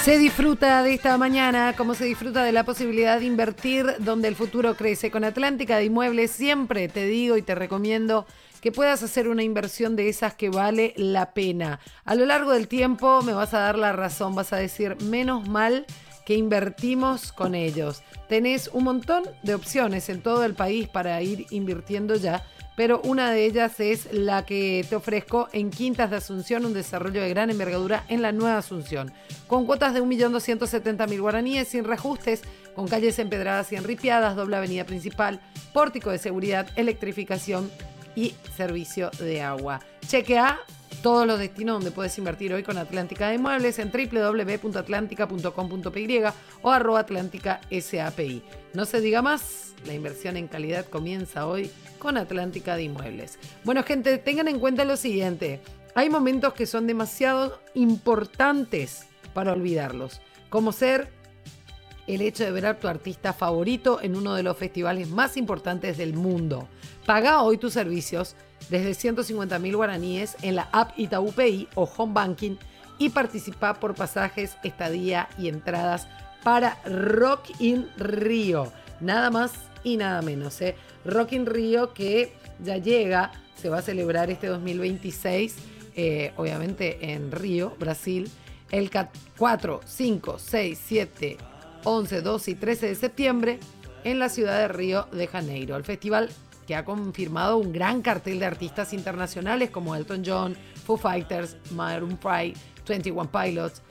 Se disfruta de esta mañana como se disfruta de la posibilidad de invertir donde el futuro crece. Con Atlántica de Inmuebles siempre te digo y te recomiendo que puedas hacer una inversión de esas que vale la pena. A lo largo del tiempo me vas a dar la razón, vas a decir, menos mal que invertimos con ellos. Tenés un montón de opciones en todo el país para ir invirtiendo ya, pero una de ellas es la que te ofrezco en Quintas de Asunción, un desarrollo de gran envergadura en la Nueva Asunción, con cuotas de 1.270.000 guaraníes, sin reajustes, con calles empedradas y enripiadas, doble avenida principal, pórtico de seguridad, electrificación y servicio de agua. Chequea todos los destinos donde puedes invertir hoy con Atlántica de Inmuebles en www.atlantica.com.py o @atlánticasapi. No se diga más, la inversión en calidad comienza hoy con Atlántica de Inmuebles. Bueno, gente, tengan en cuenta lo siguiente. Hay momentos que son demasiado importantes para olvidarlos, como ser el hecho de ver a tu artista favorito en uno de los festivales más importantes del mundo. Paga hoy tus servicios desde 150.000 guaraníes en la app Itaú Pay o Home Banking y participa por pasajes, estadía y entradas para Rock in Rio. Nada más y nada menos. Rock in Rio que ya llega, se va a celebrar este 2026, obviamente en Río, Brasil, el 4, 5, 6, 7, 11, 12 y 13 de septiembre en la ciudad de Río de Janeiro. El festival que ha confirmado un gran cartel de artistas internacionales como Elton John, Foo Fighters, Maroon 5, 21 Pilots,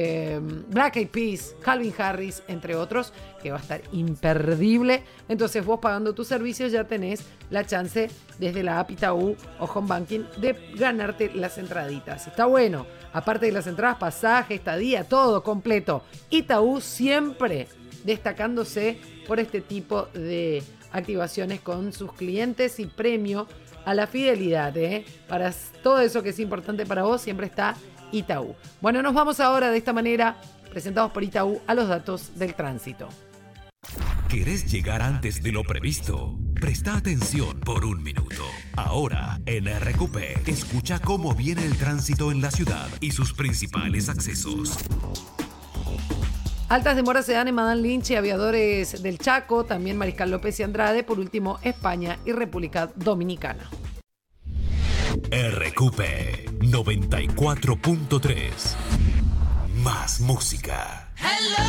Black Eyed Peas, Calvin Harris, entre otros, que va a estar imperdible. Entonces vos pagando tus servicios ya tenés la chance desde la app Itaú o Home Banking de ganarte las entraditas. Está bueno, aparte de las entradas, pasaje, estadía, todo completo. Itaú siempre destacándose por este tipo de activaciones con sus clientes y premio a la fidelidad. Para todo eso que es importante para vos siempre está Itaú. Bueno, nos vamos ahora de esta manera, presentados por Itaú, a los datos del tránsito. ¿Querés llegar antes de lo previsto? Presta atención por un minuto. Ahora, en RQP, escucha cómo viene el tránsito en la ciudad y sus principales accesos. Altas demoras se dan en Madame Lynch y Aviadores del Chaco, también Mariscal López y Andrade, por último España y República Dominicana. RQP 94.3. Más música. Hello.